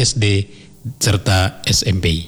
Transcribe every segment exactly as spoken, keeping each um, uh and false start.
S D serta S M P.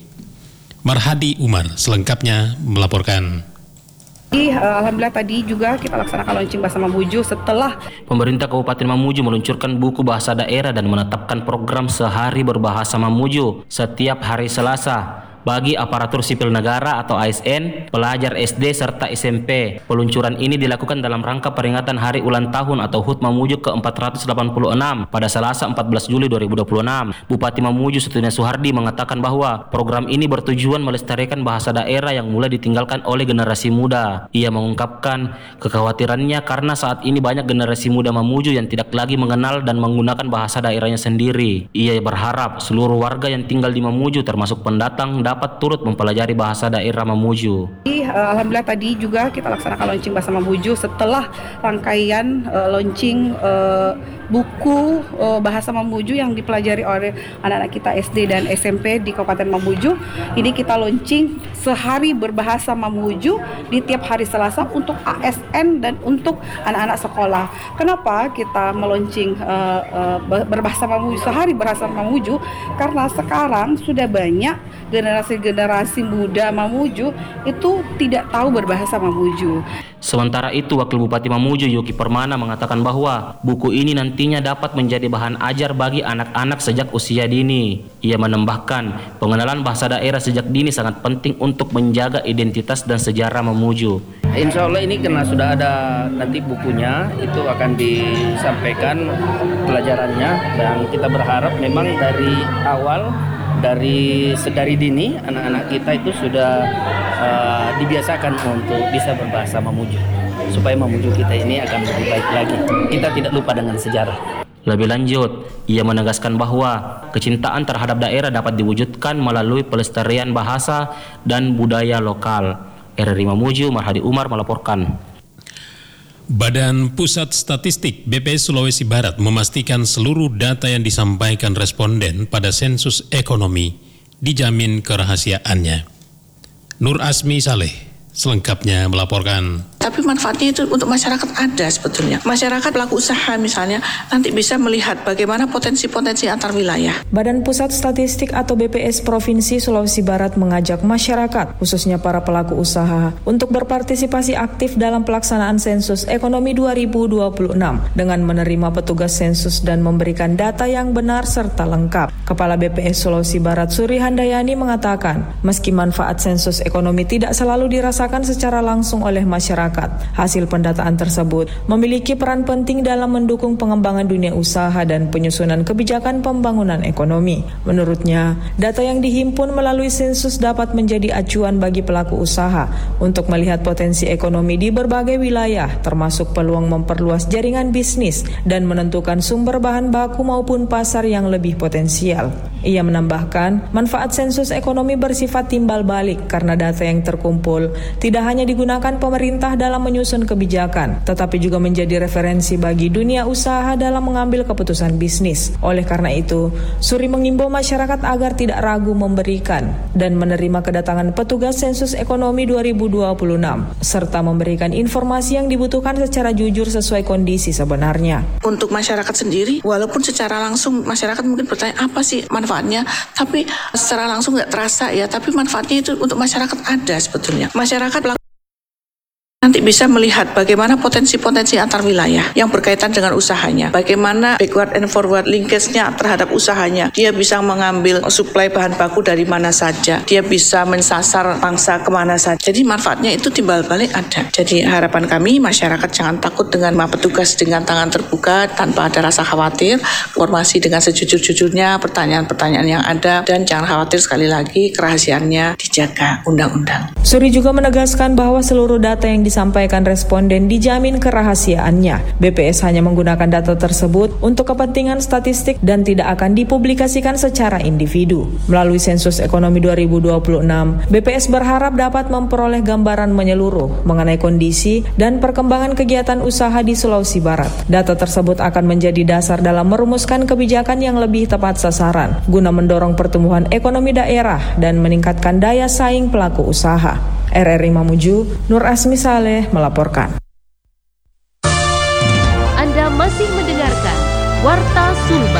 Marhadi Umar selengkapnya melaporkan. Alhamdulillah tadi juga kita laksanakan launching Bahasa Mamuju setelah pemerintah Kabupaten Mamuju meluncurkan buku bahasa daerah dan menetapkan program sehari berbahasa Mamuju setiap hari Selasa bagi aparatur sipil negara atau A S N, pelajar S D serta S M P. Peluncuran ini dilakukan dalam rangka peringatan Hari Ulang Tahun atau H U T Mamuju ke empat ratus delapan puluh enam pada Selasa empat belas Juli dua ribu dua puluh enam. Bupati Mamuju Sutina Suhardi mengatakan bahwa program ini bertujuan melestarikan bahasa daerah yang mulai ditinggalkan oleh generasi muda. Ia mengungkapkan kekhawatirannya karena saat ini banyak generasi muda Mamuju yang tidak lagi mengenal dan menggunakan bahasa daerahnya sendiri. Ia berharap seluruh warga yang tinggal di Mamuju termasuk pendatang dapat turut mempelajari bahasa daerah Mamuju. Alhamdulillah tadi juga kita laksanakan launching Bahasa Mamuju setelah rangkaian uh, launching uh, buku uh, Bahasa Mamuju yang dipelajari oleh anak-anak kita S D dan S M P di Kabupaten Mamuju. Ini kita launching sehari berbahasa Mamuju di tiap hari Selasa untuk A S N dan untuk anak-anak sekolah. Kenapa kita meluncing uh, uh, berbahasa Mamuju sehari berbahasa Mamuju? Karena sekarang sudah banyak generasi-generasi muda Mamuju itu tidak tahu berbahasa Mamuju. Sementara itu, Wakil Bupati Mamuju Yuki Permana mengatakan bahwa buku ini nantinya dapat menjadi bahan ajar bagi anak-anak sejak usia dini. Ia menambahkan, pengenalan bahasa daerah sejak dini sangat penting untuk menjaga identitas dan sejarah Mamuju. Insya Allah ini karena sudah ada nanti bukunya, itu akan disampaikan pelajarannya, dan kita berharap memang dari awal, dari sedari dini anak-anak kita itu sudah uh, dibiasakan untuk bisa berbahasa Mamuju, supaya Mamuju kita ini akan lebih baik lagi. Kita tidak lupa dengan sejarah. Lebih lanjut, ia menegaskan bahwa kecintaan terhadap daerah dapat diwujudkan melalui pelestarian bahasa dan budaya lokal. R R I Mamuju, Marhadi Umar melaporkan. Badan Pusat Statistik B P S Sulawesi Barat memastikan seluruh data yang disampaikan responden pada sensus ekonomi dijamin kerahasiaannya. Nur Asmi Saleh selengkapnya melaporkan. Tapi manfaatnya itu untuk masyarakat ada sebetulnya. Masyarakat pelaku usaha misalnya nanti bisa melihat bagaimana potensi-potensi antar wilayah. Badan Pusat Statistik atau B P S Provinsi Sulawesi Barat mengajak masyarakat, khususnya para pelaku usaha, untuk berpartisipasi aktif dalam pelaksanaan sensus ekonomi dua ribu dua puluh enam dengan menerima petugas sensus dan memberikan data yang benar serta lengkap. Kepala B P S Sulawesi Barat Suri Handayani mengatakan, meski manfaat sensus ekonomi tidak selalu dirasakan secara langsung oleh masyarakat, hasil pendataan tersebut memiliki peran penting dalam mendukung pengembangan dunia usaha dan penyusunan kebijakan pembangunan ekonomi. Menurutnya, data yang dihimpun melalui sensus dapat menjadi acuan bagi pelaku usaha untuk melihat potensi ekonomi di berbagai wilayah, termasuk peluang memperluas jaringan bisnis dan menentukan sumber bahan baku maupun pasar yang lebih potensial. Ia menambahkan, manfaat sensus ekonomi bersifat timbal balik karena data yang terkumpul tidak hanya digunakan pemerintah dalam menyusun kebijakan, tetapi juga menjadi referensi bagi dunia usaha dalam mengambil keputusan bisnis. Oleh karena itu, Suri mengimbau masyarakat agar tidak ragu memberikan dan menerima kedatangan petugas sensus ekonomi dua ribu dua puluh enam, serta memberikan informasi yang dibutuhkan secara jujur sesuai kondisi sebenarnya. Untuk masyarakat sendiri, walaupun secara langsung masyarakat mungkin bertanya apa sih manfaatnya, tapi secara langsung nggak terasa ya, tapi manfaatnya itu untuk masyarakat ada sebetulnya. Masyarakat pelaku nanti bisa melihat bagaimana potensi-potensi antar wilayah yang berkaitan dengan usahanya, bagaimana backward and forward linkage-nya terhadap usahanya. Dia bisa mengambil suplai bahan baku dari mana saja, dia bisa mensasar pangsa kemana saja. Jadi manfaatnya itu timbal balik ada. Jadi harapan kami masyarakat jangan takut dengan petugas dengan tangan terbuka tanpa ada rasa khawatir, informasi dengan sejujur-jujurnya, pertanyaan-pertanyaan yang ada, dan jangan khawatir, sekali lagi kerahasiaannya dijaga undang-undang. Suri juga menegaskan bahwa seluruh data yang disampaikan responden dijamin kerahasiaannya. B P S hanya menggunakan data tersebut untuk kepentingan statistik dan tidak akan dipublikasikan secara individu. Melalui sensus ekonomi dua ribu dua puluh enam, B P S berharap dapat memperoleh gambaran menyeluruh mengenai kondisi dan perkembangan kegiatan usaha di Sulawesi Barat. Data tersebut akan menjadi dasar dalam merumuskan kebijakan yang lebih tepat sasaran guna mendorong pertumbuhan ekonomi daerah dan meningkatkan daya saing pelaku usaha. R R I Mamuju, Nur Asmi Saleh melaporkan. Anda masih mendengarkan Warta Sulu.